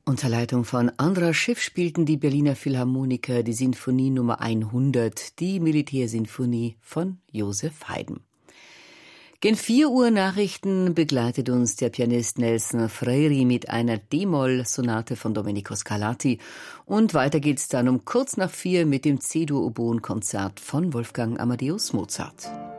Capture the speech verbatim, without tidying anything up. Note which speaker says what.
Speaker 1: Unter Leitung von Andras Schiff spielten die Berliner Philharmoniker die Sinfonie Nummer hundert, die Militärsinfonie von Joseph Haydn. Gen vier Uhr Nachrichten begleitet uns der Pianist Nelson Freire mit einer D-Moll-Sonate von Domenico Scarlatti. Und weiter geht's dann um kurz nach vier mit dem C-Dur-Oboen-Konzert von Wolfgang Amadeus Mozart.